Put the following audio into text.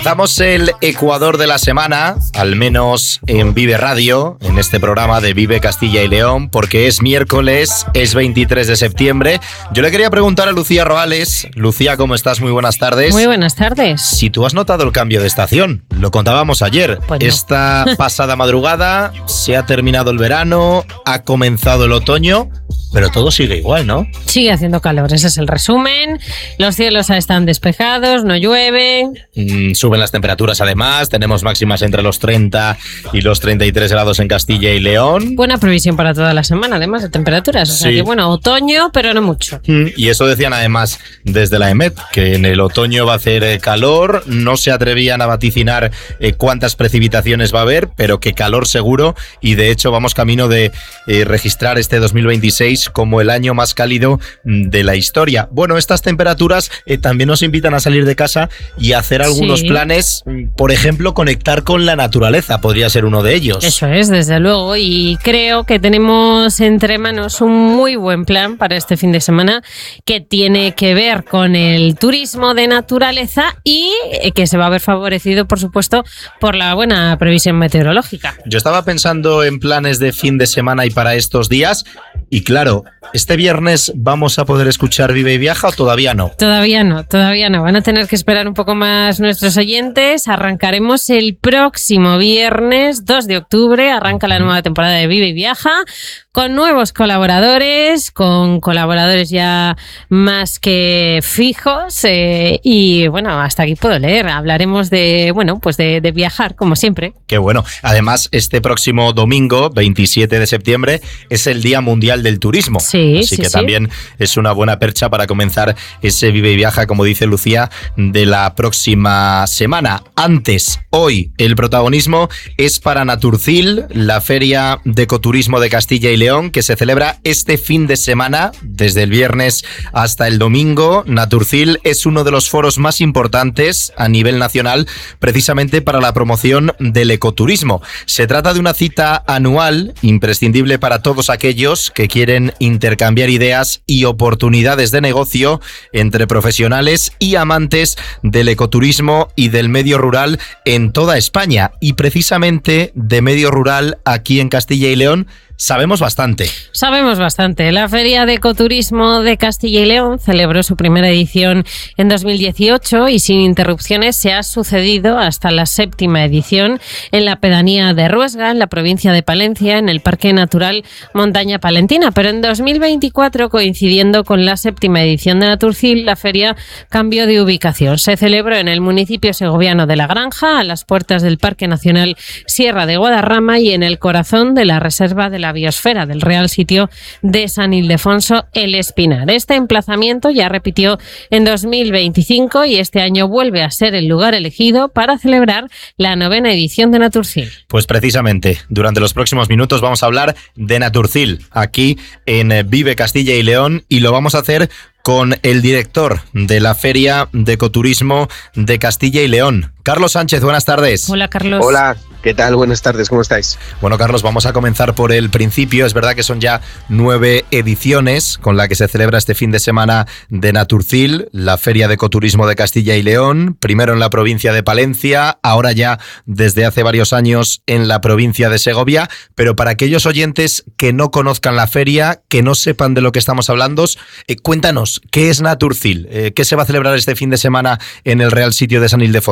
Alcanzamos el ecuador de la semana, al menos en Vive Radio, en este programa de Vive Castilla y León, porque es miércoles, es 23 de septiembre. Yo le quería preguntar a Lucía Roales. Lucía, ¿cómo estás? Muy buenas tardes. Muy buenas tardes. Si tú has notado el cambio de estación, lo contábamos ayer. Pues no. Esta pasada madrugada se ha terminado el verano, ha comenzado el otoño, pero todo sigue igual, ¿no? Sigue haciendo calor, ese es el resumen. Los cielos están despejados, no llueve. Suben las temperaturas además, tenemos máximas entre los 30 y los 33 grados en Castilla y León. Buena previsión para toda la semana, además de temperaturas. O sea Sí. que bueno, otoño, pero no mucho. Y eso decían además desde la EMET, que en el otoño va a hacer calor. No se atrevían a vaticinar cuántas precipitaciones va a haber, pero que calor seguro. Y de hecho vamos camino de registrar este 2026 como el año más cálido de la historia. Bueno, estas temperaturas también nos invitan a salir de casa y a hacer algunos Sí. planes. Por ejemplo, conectar con la naturaleza podría ser uno de ellos. Eso es, desde luego, y creo que tenemos entre manos un muy buen plan para este fin de semana que tiene que ver con el turismo de naturaleza y que se va a ver favorecido, por supuesto, por la buena previsión meteorológica. Yo estaba pensando en planes de fin de semana y para estos días, y claro, ¿este viernes vamos a poder escuchar Vive y Viaja o todavía no? Todavía no. Van a tener que esperar un poco más nuestros oyentes. Arrancaremos el próximo viernes, 2 de octubre. Arranca la nueva temporada de Vive y Viaja con nuevos colaboradores, con colaboradores ya más que fijos. Y bueno, hasta aquí puedo leer. Hablaremos de viajar, como siempre. Qué bueno. Además, este próximo domingo, 27 de septiembre, es el Día Mundial del Turismo. Sí, Así sí, que sí. también es una buena percha para comenzar ese Vive y Viaja, como dice Lucía, de la próxima semana. Antes, hoy, el protagonismo es para Naturcil, la Feria de Ecoturismo de Castilla y León, que se celebra este fin de semana, desde el viernes hasta el domingo. Naturcil es uno de los foros más importantes a nivel nacional, precisamente para la promoción del ecoturismo. Se trata de una cita anual, imprescindible para todos aquellos que quieren intercambiar ideas y oportunidades de negocio entre profesionales y amantes del ecoturismo y del medio rural en toda España. Y precisamente de medio rural aquí en Castilla y León sabemos bastante. Sabemos bastante. La Feria de Ecoturismo de Castilla y León celebró su primera edición en 2018 y sin interrupciones se ha sucedido hasta la 7ª edición en la pedanía de Ruesga, en la provincia de Palencia, en el Parque Natural Montaña Palentina. Pero en 2024, coincidiendo con la 7ª edición de Naturcil, la feria cambió de ubicación. Se celebró en el municipio segoviano de La Granja, a las puertas del Parque Nacional Sierra de Guadarrama y en el corazón de la Reserva de la Biosfera del Real Sitio de San Ildefonso el Espinar. Este emplazamiento ya repitió en 2025 y este año vuelve a ser el lugar elegido para celebrar la 9ª edición de Naturcil. Pues precisamente, durante los próximos minutos vamos a hablar de Naturcil aquí en Vive Castilla y León, y lo vamos a hacer con el director de la Feria de Ecoturismo de Castilla y León, Carlos Sánchez. Buenas tardes. Hola, Carlos. Hola, ¿qué tal? Buenas tardes, ¿cómo estáis? Bueno, Carlos, vamos a comenzar por el principio. Es verdad que son ya 9 ediciones con la que se celebra este fin de semana de Naturcil, la Feria de Ecoturismo de Castilla y León, primero en la provincia de Palencia, ahora ya desde hace varios años en la provincia de Segovia. Pero para aquellos oyentes que no conozcan la feria, que no sepan de lo que estamos hablando, cuéntanos, ¿qué es Naturcil? ¿Qué se va a celebrar este fin de semana en el Real Sitio de San Ildefonso?